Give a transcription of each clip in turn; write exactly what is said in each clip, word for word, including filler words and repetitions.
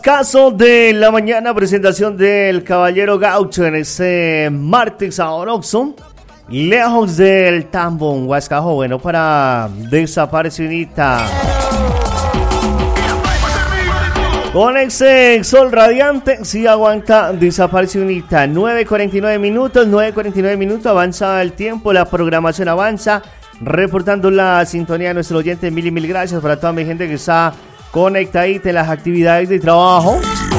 Caso de la mañana, presentación del Caballero Gaucho en ese martes a Oroxo, lejos del tambo, un guascajo bueno para desaparecidita. Con ese sol radiante, si aguanta desaparecidita. nueve cuarenta y nueve minutos, nueve cuarenta y nueve minutos, avanza el tiempo, la programación avanza, reportando la sintonía de nuestro oyente. Mil y mil gracias para toda mi gente que está conectadita en las actividades de trabajo.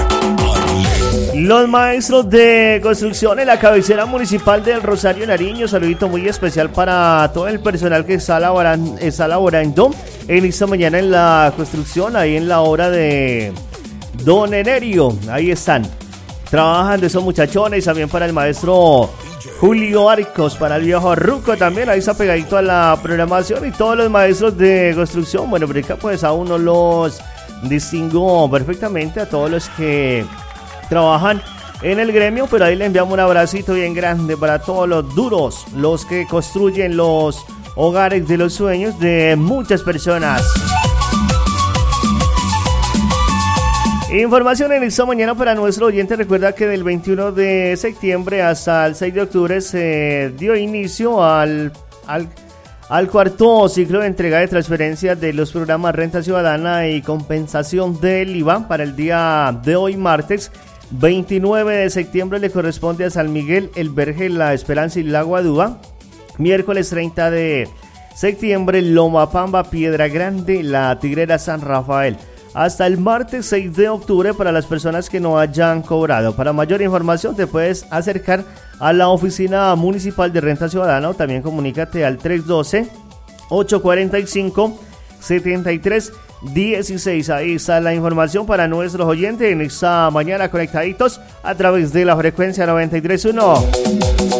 Los maestros de construcción en la cabecera municipal del Rosario Nariño, saludito muy especial para todo el personal que está laborando, está laborando en esta mañana en la construcción, ahí en la obra de Don Enerio. Ahí están trabajando esos muchachones. También para el maestro Julio Arcos, para el viejo Ruco también, ahí está pegadito a la programación. Y todos los maestros de construcción, bueno, por acá pues a uno los distingo perfectamente, a todos los que trabajan en el gremio, pero ahí le enviamos un abracito bien grande para todos los duros, los que construyen los hogares de los sueños de muchas personas. Información en esta mañana para nuestro oyente. Recuerda que del veintiuno de septiembre hasta el seis de octubre se dio inicio al, al, al cuarto ciclo de entrega de transferencias de los programas Renta Ciudadana y Compensación del I V A. Para el día de hoy, martes veintinueve de septiembre, le corresponde a San Miguel, El Verge, La Esperanza y La Guadúa. Miércoles treinta de septiembre, Lomapamba, Piedra Grande, La Tigrera, San Rafael. Hasta el martes seis de octubre para las personas que no hayan cobrado. Para mayor información te puedes acercar a la Oficina Municipal de Renta Ciudadana o también comunícate al tres uno dos, ocho cuatro cinco, siete tres uno seis. Ahí está la información para nuestros oyentes en esta mañana conectaditos a través de la frecuencia noventa y tres punto uno.